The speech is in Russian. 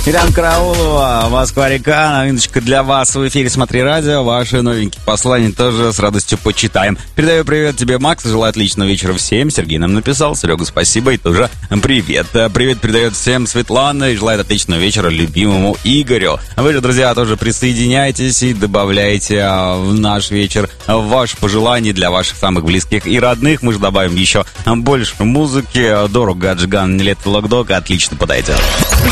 Иран Караулова, Москва-река, новиночка для вас в эфире «Смотри радио». Ваши новенькие послания тоже с радостью почитаем. Передаю привет тебе, Макс, желаю отличного вечера всем. Сергей нам написал, Серега, спасибо, и тоже привет. Привет передает всем Светлана и желает отличного вечера любимому Игорю. Вы же, друзья, тоже присоединяйтесь и добавляйте в наш вечер ваши пожелания для ваших самых близких и родных. Мы же добавим еще больше музыки. Дорого Гаджиган, Нилет Локдог отлично подойдет.